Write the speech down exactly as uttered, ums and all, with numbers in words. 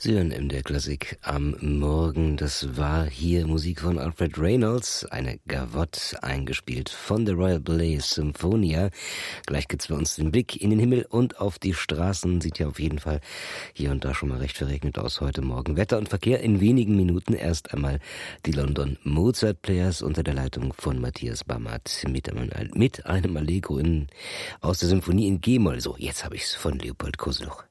Sie hören M D R Klassik am Morgen. Das war hier Musik von Alfred Reynolds, eine Gavotte, eingespielt von der Royal Ballet Symphonia. Gleich gibt's bei uns den Blick in den Himmel und auf die Straßen. Sieht ja auf jeden Fall hier und da schon mal recht verregnet aus heute Morgen. Wetter und Verkehr in wenigen Minuten. Erst einmal die London Mozart Players unter der Leitung von Matthias Bammert mit einem, mit einem Allegro in, aus der Symphonie in G-Moll. So, jetzt habe ich's von Leopold Koseluch.